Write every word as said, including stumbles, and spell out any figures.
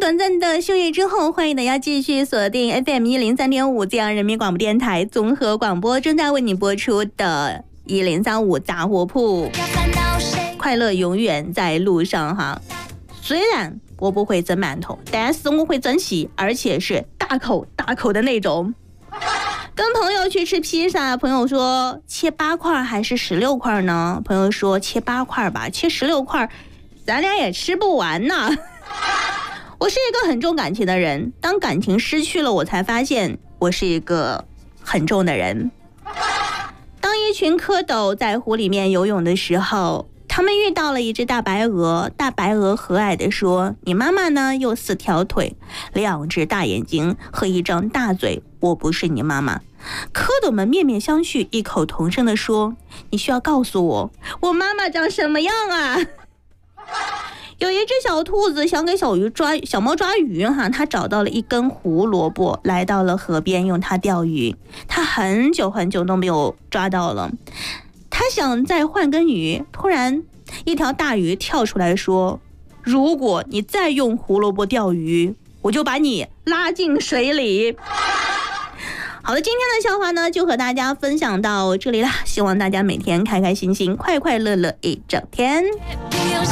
短暂的休息之后，欢迎大家继续锁定 F M 一零三点五浙江人民广播电台综合广播，正在为你播出的一零三五杂货铺，快乐永远在路上哈。虽然我不会蒸馒头，但是我会蒸席，而且是大口大口的那种。跟朋友去吃披萨，朋友说切八块还是十六块呢？朋友说切八块吧，切十六块，咱俩也吃不完呢。我是一个很重感情的人，当感情失去了，我才发现我是一个很重的人。当一群蝌蚪在湖里面游泳的时候，他们遇到了一只大白鹅，大白鹅和蔼地说：你妈妈呢有四条腿，两只大眼睛和一张大嘴，我不是你妈妈。蝌蚪们面面相觑，异口同声地说：你需要告诉我，我妈妈长什么样啊？有一只小兔子想给小鱼抓小猫抓鱼哈，它找到了一根胡萝卜，来到了河边用它钓鱼。它很久很久都没有抓到了，它想再换根鱼，突然一条大鱼跳出来说：如果你再用胡萝卜钓鱼，我就把你拉进水里。好的，今天的笑话呢就和大家分享到这里啦，希望大家每天开开心心快快乐乐一整天。